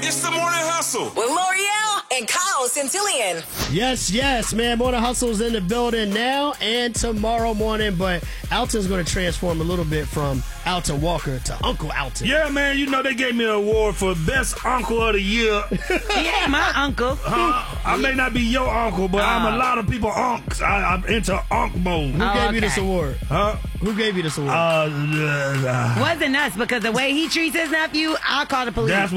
It's the Morning Hustle with L'Oreal and Kyle Centillion. Yes, man. Morning Hustle's in the building now and tomorrow morning, but Alton's going to transform a little bit from Alton Walker to Uncle Alton. Yeah, man. You know, they gave me an award for Best Uncle of the Year. Yeah, my uncle. I may not be your uncle, but I'm a lot of people unks. I'm into unk mode. Who gave you this award? Huh? Who gave you this award? Wasn't us, because the way he treats his nephew, I'll call the police. That's